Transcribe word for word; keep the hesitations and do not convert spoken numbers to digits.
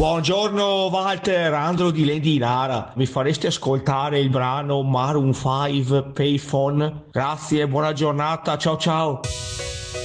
Buongiorno Walter, Andro di Lady Nara. Mi faresti ascoltare il brano Maroon cinque Payphone? Grazie, buona giornata, ciao ciao.